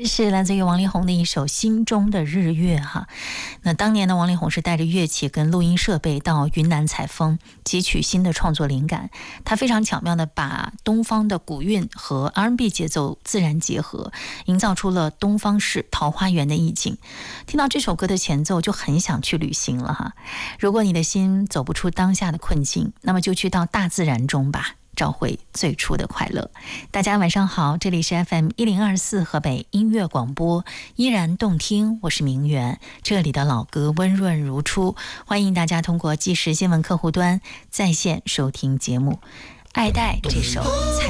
是来自于王力宏的一首《心中的日月》哈。那当年的王力宏是带着乐器跟录音设备到云南采风，汲取新的创作灵感。他非常巧妙地把东方的古韵和 R&B 节奏自然结合，营造出了东方式桃花源的意境。听到这首歌的前奏就很想去旅行了哈。如果你的心走不出当下的困境，那么就去到大自然中吧，找回最初的快乐。大家晚上好，这里是 FM1024 河北音乐广播，依然动听，我是明媛。这里的老歌温润如初，欢迎大家通过即时新闻客户端在线收听节目。爱戴这首